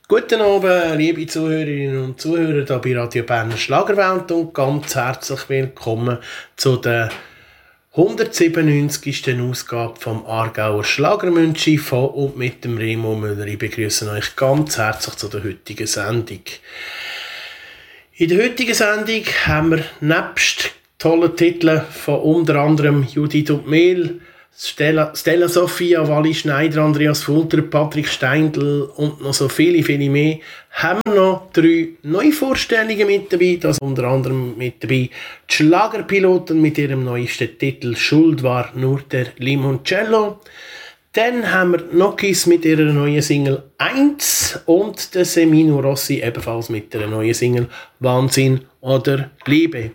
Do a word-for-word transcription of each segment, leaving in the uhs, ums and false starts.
Guten Abend, liebe Zuhörerinnen und Zuhörer hier bei Radio Berner Schlagerwelt und ganz herzlich willkommen zu der hundertsiebenundneunzigsten Ausgabe vom Aargauer Schlagermünchi von und mit dem Remo Müller. Ich begrüße euch ganz herzlich zu der heutigen Sendung. In der heutigen Sendung haben wir nebst tollen Titeln von unter anderem Judith und Mehl, Stella, Stella Sophia, Wally Schneider, Andreas Fulter, Patrick Steindl und noch so viele, viele mehr, haben wir noch drei Neuvorstellungen mit dabei. Das unter anderem mit dabei die Schlagerpiloten mit ihrem neuesten Titel «Schuld war nur der Limoncello». Dann haben wir Nokis mit ihrer neuen Single «Eins» und der Semino Rossi ebenfalls mit ihrer neuen Single «Wahnsinn oder Liebe».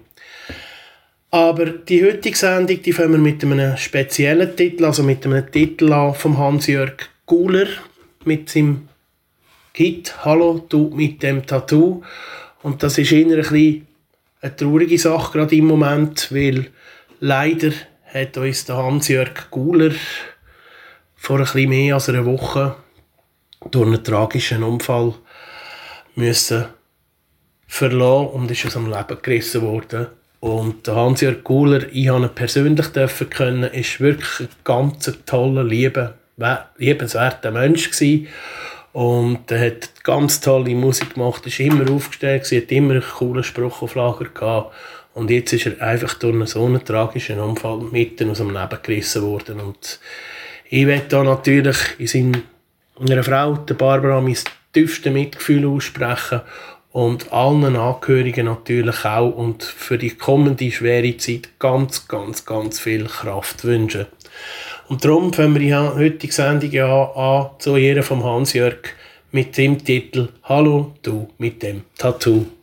Aber die heutige Sendung, die fangen wir mit einem speziellen Titel, also mit einem Titel an vom Hans-Jörg Guler mit seinem Hit «Hallo, du mit dem Tattoo». Und das ist eher ein bisschen eine traurige Sache gerade im Moment, weil leider hat uns der Hans-Jörg Guler vor ein bisschen mehr als einer Woche durch einen tragischen Unfall müssen verlassen und ist aus dem Leben gerissen worden. Und der Hans-Jörg Guler, ich habe ihn persönlich können, ist wirklich ein ganz toller, lieber, liebenswerter Mensch gewesen. Und er hat ganz tolle Musik gemacht, ist immer aufgestellt, hat immer einen coolen Spruch auf Lager gehabt. Und jetzt ist er einfach durch so einen tragischen Unfall mitten aus dem Leben gerissen worden. Und ich möchte da natürlich in seiner Frau, der Barbara, mein tiefstes Mitgefühl aussprechen. Und allen Angehörigen natürlich auch und für die kommende schwere Zeit ganz, ganz, ganz viel Kraft wünschen. Und darum fangen wir die heutige Sendung an, an zu Ehren vom Hans-Jörg mit dem Titel «Hallo, du mit dem Tattoo».